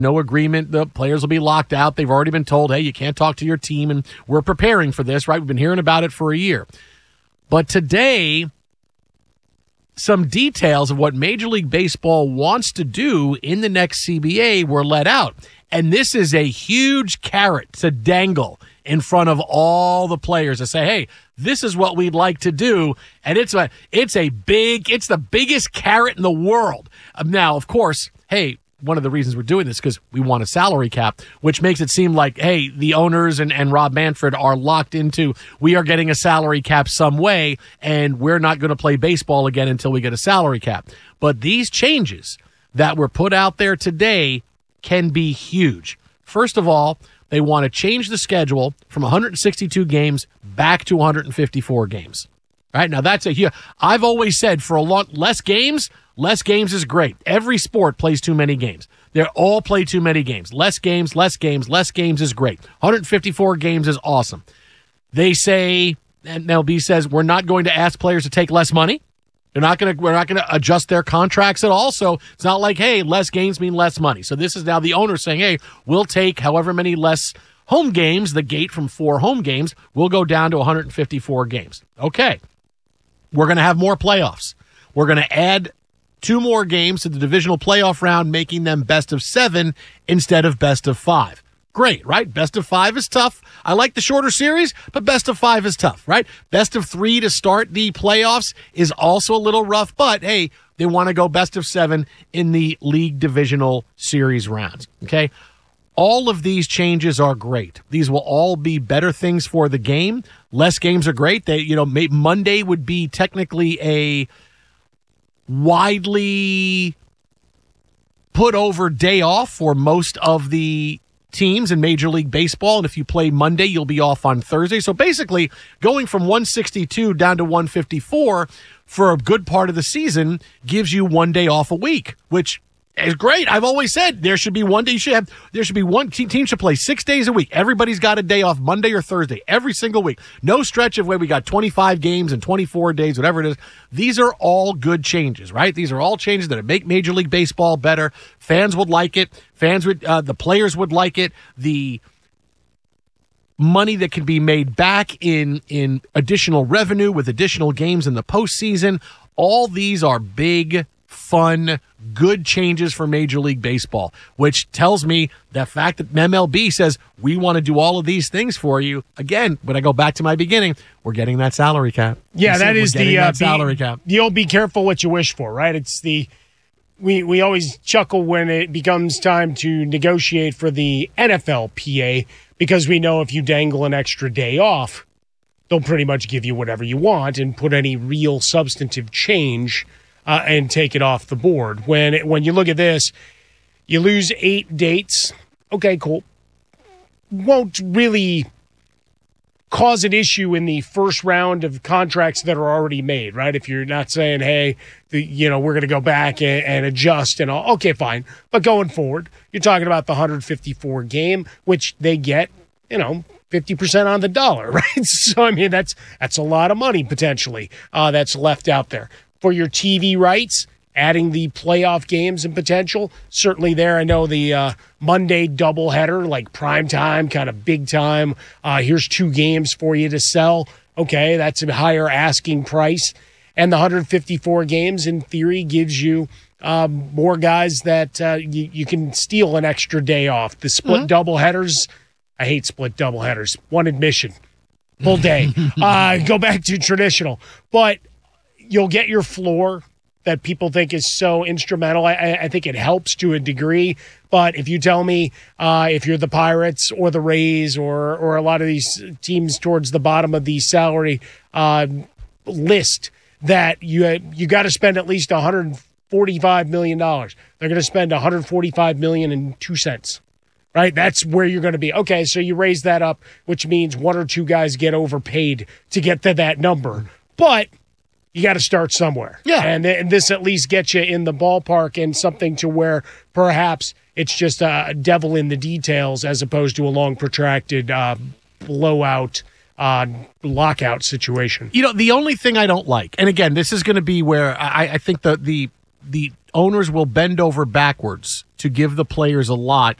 No agreement. The players will be locked out. They've already been told, hey, you can't talk to your team, and we're preparing for this, right? We've been hearing about it for a year. But today, some details of what Major League Baseball wants to do in the next CBA were let out. And this is a huge carrot to dangle in front of all the players to say, hey, this is what we'd like to do. And it's the biggest carrot in the world. Now, of course, hey, one of the reasons we're doing this is because we want a salary cap, which makes it seem like, hey, the owners and Rob Manfred are locked into, we are getting a salary cap some way, and we're not going to play baseball again until we get a salary cap. But these changes that were put out there today can be huge. First of all, they want to change the schedule from 162 games back to 154 games. Right now, I've always said for less games is great. Every sport plays too many games. They all play too many games. Less games is great. 154 games is awesome. They say, and MLB says, we're not going to ask players to take less money. We're not going to adjust their contracts at all. So it's not like, hey, less games mean less money. So this is now the owner saying, hey, we'll take however many less home games. The gate from 4 home games will go down to 154 games. Okay. We're going to have more playoffs. We're going to add 2 more games to the divisional playoff round, making them best of 7 instead of best of 5. Great, right? Best of 5 is tough. I like the shorter series, but best of 5 is tough, right? Best of 3 to start the playoffs is also a little rough, but hey, they want to go best of 7 in the league divisional series rounds, okay? All of these changes are great. These will all be better things for the game. Less games are great. Monday would be technically a widely put over day off for most of the teams in Major League Baseball. And if you play Monday, you'll be off on Thursday. So basically going from 162 down to 154 for a good part of the season gives you 1 day off a week, which is great. I've always said there should be 1 day. There should be one team should play 6 days a week. Everybody's got a day off Monday or Thursday every single week. No stretch of where we got 25 games and 24 days, whatever it is. These are all good changes, right? These are all changes that make Major League Baseball better. Fans would like it. The players would like it. The money that can be made back in additional revenue with additional games in the postseason. All these are big, fun, good changes for Major League Baseball, which tells me the fact that MLB says we want to do all of these things for you. Again, when I go back to my beginning, we're getting that salary cap. Yeah, that is the salary cap. You'll be careful what you wish for, right? It's we always chuckle when it becomes time to negotiate for the NFLPA because we know if you dangle an extra day off, they'll pretty much give you whatever you want and put any real substantive change and take it off the board. When you look at this, you lose 8 dates. Okay, cool. Won't really cause an issue in the first round of contracts that are already made, right? If you're not saying, hey, we're going to go back and adjust and all. Okay, fine. But going forward, you're talking about the 154 game, which they get, 50% on the dollar, right? So, I mean, that's a lot of money potentially that's left out there. For your TV rights, adding the playoff games and potential, certainly there. I know the Monday doubleheader, like prime time, kind of big time. Here's 2 games for you to sell. Okay, that's a higher asking price. And the 154 games, in theory, gives you more guys that you can steal an extra day off. The split doubleheaders, I hate split doubleheaders. One admission, full day. Go back to traditional. But you'll get your floor that people think is so instrumental. I think it helps to a degree. But if you tell me if you're the Pirates or the Rays or a lot of these teams towards the bottom of the salary list that you got to spend at least $145 million, they're going to spend $145 million and 2 cents. Right? That's where you're going to be. Okay, so you raise that up, which means 1 or 2 guys get overpaid to get to that number. But you got to start somewhere. Yeah. And this at least gets you in the ballpark and something to where perhaps it's just a devil in the details as opposed to a long, protracted blowout, lockout situation. The only thing I don't like, and again, this is going to be where I think the owners will bend over backwards to give the players a lot